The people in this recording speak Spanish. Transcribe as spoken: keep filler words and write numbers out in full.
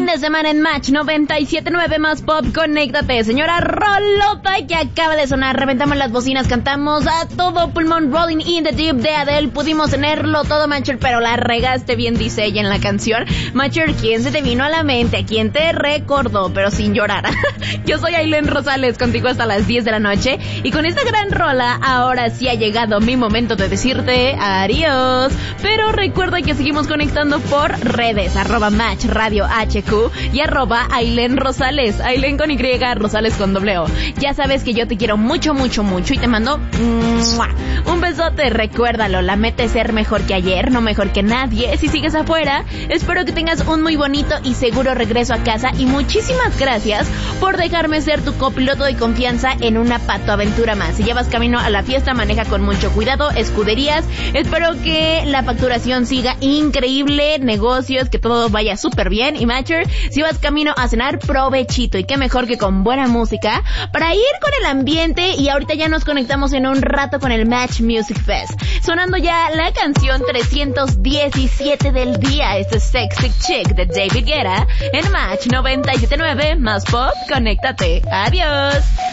de semana en Match noventa y siete punto nueve más pop. Conéctate, señora rolota que acaba de sonar. Reventamos las bocinas, cantamos a todo pulmón Rolling in the Deep de Adele. Pudimos tenerlo todo, Matcher, pero la regaste bien, dice ella en la canción. Matcher, ¿quién se te vino a la mente? ¿A quién te recordó? Pero sin llorar. Yo soy Ailén Rosales, contigo hasta las diez de la noche. Y con esta gran rola, ahora sí ha llegado mi momento de decirte adiós. Pero recuerda que seguimos conectando por redes, arroba Match Radio H Q y arroba Ailén Rosales, Ailén con Y, Rosales con doble O. Ya sabes que yo te quiero mucho, mucho, mucho y te mando ¡mua! Un besote. Recuérdalo, la meta es ser mejor que ayer, no mejor que nadie. Si sigues afuera, espero que tengas un muy bonito y seguro regreso a casa y muchísimas gracias por dejarme ser tu copiloto de confianza en una patoaventura más. Si llevas camino a la fiesta, maneja con mucho cuidado, escuderías. Espero que la facturación siga increíble, negocios, que todo vaya súper bien. Y Matcher, si vas camino a cenar, provechito, y qué mejor que con buena música para ir con el ambiente. Y ahorita ya nos conectamos en un rato con el Match Music Fest, sonando ya la canción trescientos diecisiete del día. Este es Sexy Chick de David Guetta en Match noventa y siete punto nueve más pop. Conéctate, adiós.